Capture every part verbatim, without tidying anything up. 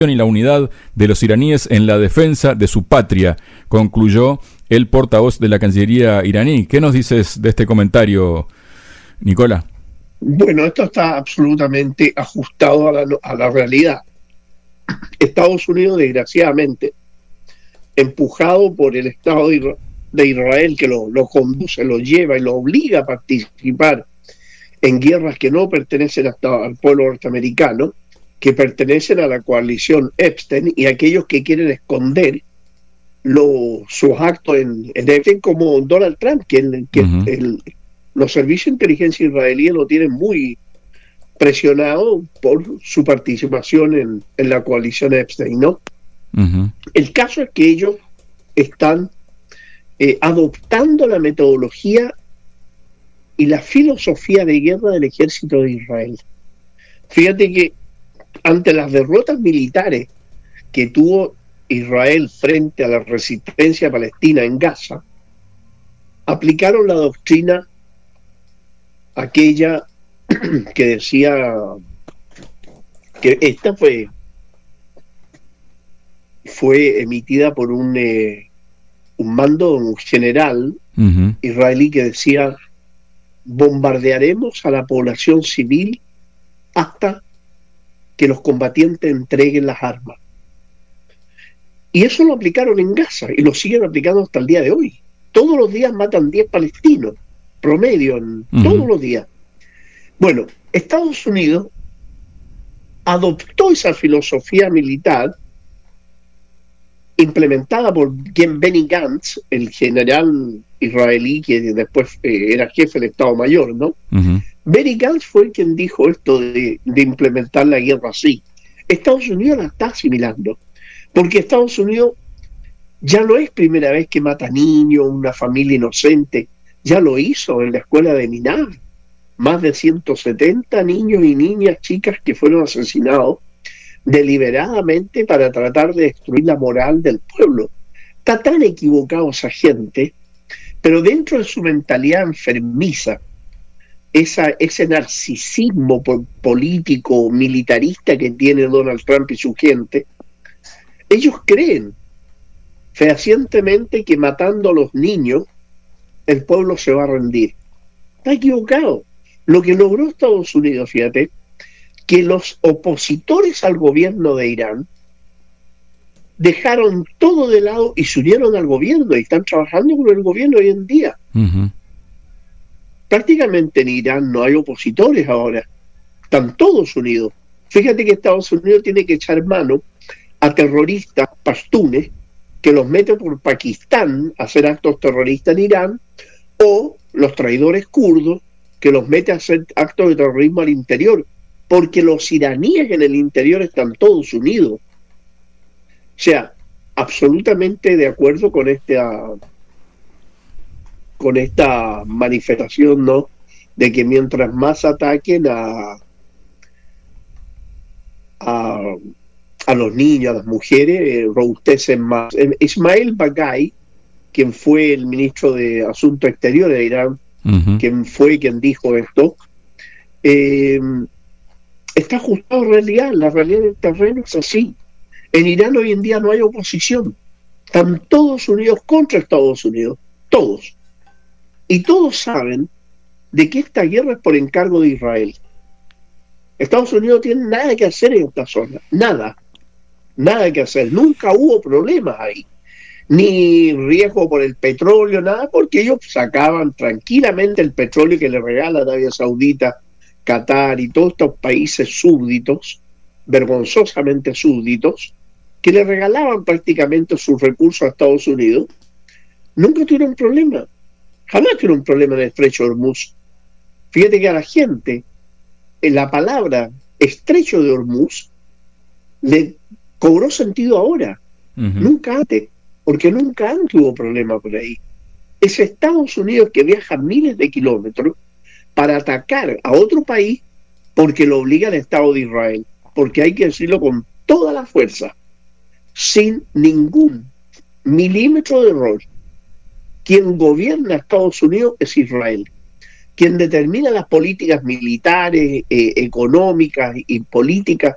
y la unidad de los iraníes en la defensa de su patria, concluyó el portavoz de la Cancillería iraní. ¿Qué nos dices de este comentario, Nicola? Bueno, esto está absolutamente ajustado a la, a la realidad. Estados Unidos, desgraciadamente, empujado por el Estado de Israel, que lo, lo conduce, lo lleva y lo obliga a participar en guerras que no pertenecen hasta al pueblo norteamericano, que pertenecen a la coalición Epstein, y aquellos que quieren esconder lo, sus actos en, en Epstein, como Donald Trump, que, el, que uh-huh. el, los servicios de inteligencia israelíes lo tienen muy presionado por su participación en, en la coalición Epstein, ¿no? Uh-huh. El caso es que ellos están eh, adoptando la metodología y la filosofía de guerra del ejército de Israel. Fíjate que ante las derrotas militares que tuvo Israel frente a la resistencia palestina en Gaza, aplicaron la doctrina aquella que decía que esta fue fue emitida por un, eh, un mando un general uh-huh. israelí que decía: bombardearemos a la población civil hasta que los combatientes entreguen las armas. Y eso lo aplicaron en Gaza y lo siguen aplicando hasta el día de hoy. Todos los días matan diez palestinos, promedio, en, uh-huh. todos los días. Bueno, Estados Unidos adoptó esa filosofía militar implementada por Benny Gantz, el general israelí que después eh, era jefe del Estado Mayor, ¿no? Uh-huh. Benny Gantz fue quien dijo esto de, de implementar la guerra así. Estados Unidos la está asimilando, porque Estados Unidos ya no es primera vez que mata niños, una familia inocente, ya lo hizo en la escuela de Minar. Más de ciento setenta niños y niñas, chicas que fueron asesinados deliberadamente para tratar de destruir la moral del pueblo. Está tan equivocado esa gente, pero dentro de su mentalidad enfermiza, esa, ese narcisismo político, militarista que tiene Donald Trump y su gente, ellos creen fehacientemente que matando a los niños el pueblo se va a rendir. Está equivocado. Lo que logró Estados Unidos, fíjate, que los opositores al gobierno de Irán dejaron todo de lado y se unieron al gobierno y están trabajando con el gobierno hoy en día. Uh-huh. Prácticamente en Irán no hay opositores ahora, están todos unidos. Fíjate que Estados Unidos tiene que echar mano a terroristas pastunes que los mete por Pakistán a hacer actos terroristas en Irán, o los traidores kurdos que los mete a hacer actos de terrorismo al interior, porque los iraníes en el interior están todos unidos. O sea, absolutamente de acuerdo con esta con esta manifestación, ¿no?, de que mientras más ataquen a a, a los niños, a las mujeres, eh, robustecen más. Ismail Baghai, quien fue el ministro de Asuntos Exteriores de Irán, uh-huh. quien fue quien dijo esto, eh, está ajustado a la realidad. La realidad del terreno es así. En Irán hoy en día no hay oposición. Están todos unidos contra Estados Unidos. Todos. Y todos saben de que esta guerra es por encargo de Israel. Estados Unidos no tiene nada que hacer en esta zona. Nada. Nada que hacer. Nunca hubo problemas ahí. Ni riesgo por el petróleo, nada, porque ellos sacaban tranquilamente el petróleo que le regala Arabia Saudita, Qatar y todos estos países súbditos, vergonzosamente súbditos, que le regalaban prácticamente sus recursos a Estados Unidos. Nunca tuvieron problema. Jamás tuvieron un problema en el estrecho de Hormuz. Fíjate que a la gente, en la palabra estrecho de Hormuz, le cobró sentido ahora. Uh-huh. Nunca antes, porque nunca antes hubo problema por ahí. Es Estados Unidos que viaja miles de kilómetros para atacar a otro país porque lo obliga el Estado de Israel. Porque hay que decirlo con toda la fuerza, sin ningún milímetro de error. Quien gobierna Estados Unidos es Israel. Quien determina las políticas militares, eh, económicas y políticas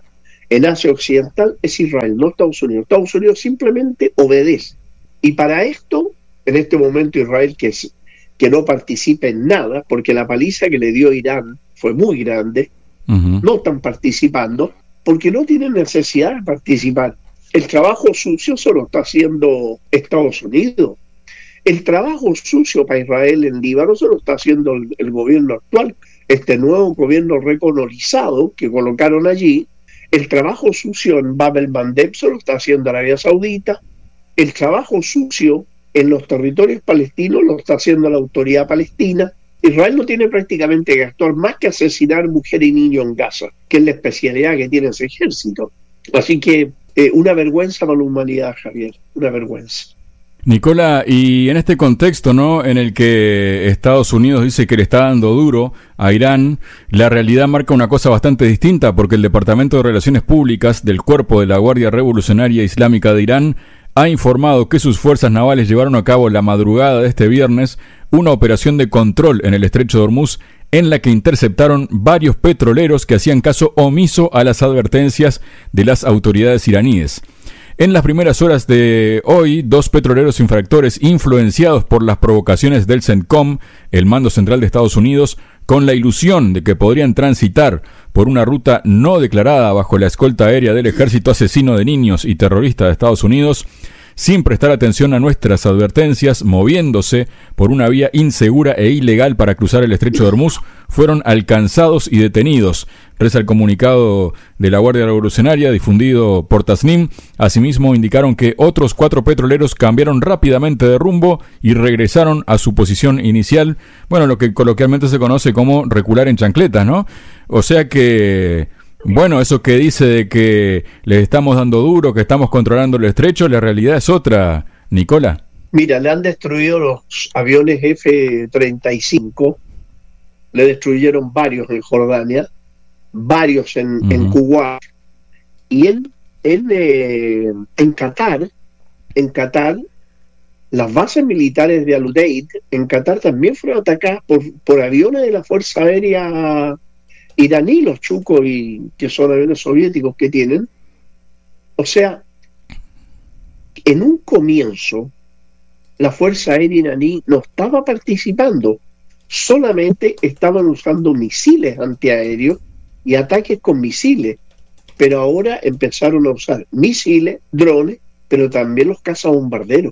en Asia Occidental es Israel, no Estados Unidos. Estados Unidos simplemente obedece. Y para esto, en este momento Israel que, es, que no participe en nada, porque la paliza que le dio Irán fue muy grande, uh-huh. no están participando, porque no tienen necesidad de participar. El trabajo sucio solo está haciendo Estados Unidos. El trabajo sucio para Israel en Líbano se lo está haciendo el, el gobierno actual, este nuevo gobierno recolonizado que colocaron allí. El trabajo sucio en Bab el-Mandeb se lo está haciendo Arabia Saudita. El trabajo sucio en los territorios palestinos lo está haciendo la autoridad palestina. Israel no tiene prácticamente que actuar más que asesinar mujeres y niños en Gaza, que es la especialidad que tiene ese ejército. Así que eh, una vergüenza para la humanidad, Javier, una vergüenza. Nicola, y en este contexto, ¿no?, en el que Estados Unidos dice que le está dando duro a Irán, la realidad marca una cosa bastante distinta, porque el Departamento de Relaciones Públicas del Cuerpo de la Guardia Revolucionaria Islámica de Irán ha informado que sus fuerzas navales llevaron a cabo la madrugada de este viernes una operación de control en el estrecho de Hormuz, en la que interceptaron varios petroleros que hacían caso omiso a las advertencias de las autoridades iraníes. En las primeras horas de hoy, dos petroleros infractores influenciados por las provocaciones del CENTCOM, el mando central de Estados Unidos, con la ilusión de que podrían transitar por una ruta no declarada bajo la escolta aérea del ejército asesino de niños y terrorista de Estados Unidos, sin prestar atención a nuestras advertencias, moviéndose por una vía insegura e ilegal para cruzar el estrecho de Hormuz, fueron alcanzados y detenidos, reza el comunicado de la Guardia Revolucionaria difundido por Tasnim. Asimismo indicaron que otros cuatro petroleros cambiaron rápidamente de rumbo y regresaron a su posición inicial, bueno, lo que coloquialmente se conoce como recular en chancletas, ¿no? O sea que, bueno, eso que dice de que le estamos dando duro, que estamos controlando el estrecho, la realidad es otra, Nicola. Mira, le han destruido los aviones F treinta y cinco, le destruyeron varios en Jordania, varios en, uh-huh. en Kuwait, y en, en, eh, en Qatar, en Qatar, las bases militares de Al-Udeid, en Qatar también fueron atacadas por, por aviones de la Fuerza Aérea iraní, los Chukos, y que son aviones soviéticos que tienen. O sea, en un comienzo la Fuerza Aérea iraní no estaba participando, solamente estaban usando misiles antiaéreos y ataques con misiles, pero ahora empezaron a usar misiles, drones, pero también los cazabombarderos.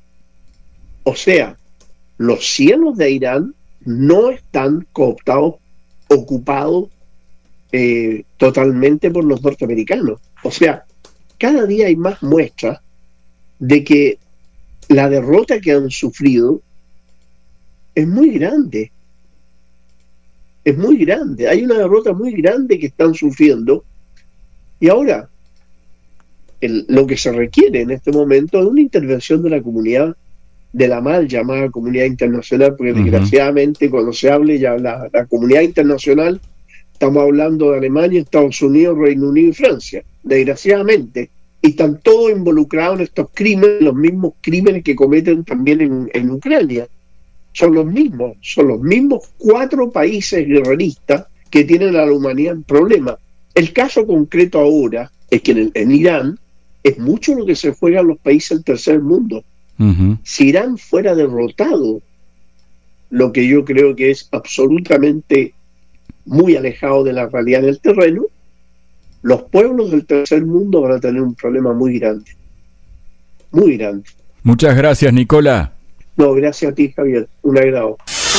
O sea, los cielos de Irán no están cooptados, ocupados eh, totalmente por los norteamericanos. O sea, cada día hay más muestras de que la derrota que han sufrido es muy grande. Es muy grande. Hay una derrota muy grande que están sufriendo. Y ahora, el, lo que se requiere en este momento es una intervención de la comunidad, de la mal llamada comunidad internacional, porque uh-huh. desgraciadamente cuando se hable ya la, la comunidad internacional, estamos hablando de Alemania, Estados Unidos, Reino Unido y Francia, desgraciadamente. Y están todos involucrados en estos crímenes, los mismos crímenes que cometen también en, en Ucrania. Son los mismos, son los mismos cuatro países guerreristas que tienen a la humanidad en problemas. El caso concreto ahora es que en, en Irán es mucho lo que se juega en los países del tercer mundo. Uh-huh. Si Irán fuera derrotado, lo que yo creo que es absolutamente muy alejado de la realidad del terreno, los pueblos del tercer mundo van a tener un problema muy grande, muy grande. Muchas gracias, Nicola. No, gracias a ti, Javier, un agrado.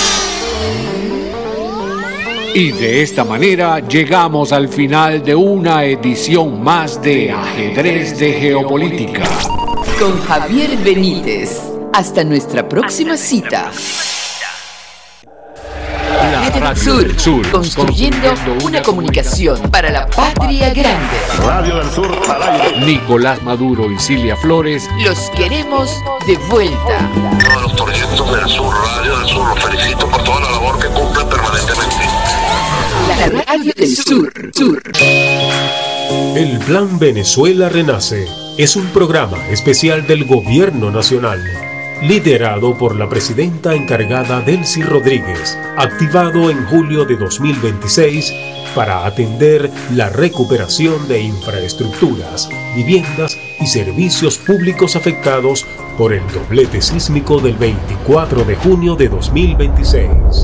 Y de esta manera llegamos al final de una edición más de Ajedrez de Geopolítica con Javier Benítez. Hasta nuestra próxima cita. Radio Sur, Sur, construyendo, construyendo una comunicación para la patria grande. Radio del Sur al aire. Nicolás Maduro y Silvia Flores los queremos de vuelta. Todos los torcientos del Sur, Radio del Sur, los felicito por toda la labor que cumplen permanentemente. La Radio del Sur, Sur. El Plan Venezuela Renace es un programa especial del Gobierno Nacional liderado por la presidenta encargada Delcy Rodríguez, activado en julio de dos mil veintiséis para atender la recuperación de infraestructuras, viviendas y servicios públicos afectados por el doblete sísmico del veinticuatro de junio de dos mil veintiséis.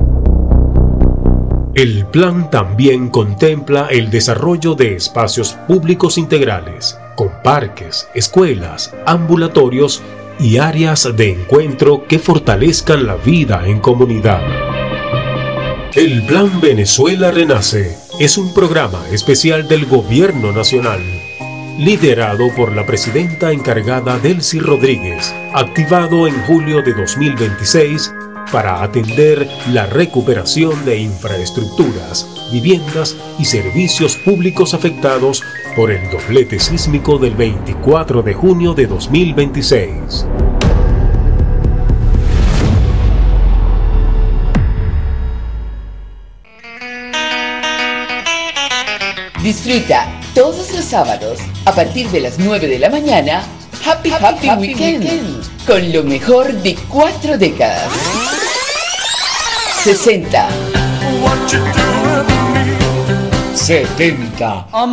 El plan también contempla el desarrollo de espacios públicos integrales, con parques, escuelas, ambulatorios y áreas de encuentro que fortalezcan la vida en comunidad. El Plan Venezuela Renace es un programa especial del Gobierno Nacional, liderado por la presidenta encargada Delcy Rodríguez, activado en julio de dos mil veintiséis para atender la recuperación de infraestructuras, viviendas y servicios públicos afectados por el doblete sísmico del veinticuatro de junio de dos mil veintiséis. Disfruta todos los sábados a partir de las nueve de la mañana Happy Happy, Happy, Happy Weekend, Weekend con lo mejor de cuatro décadas. sesenta, setenta,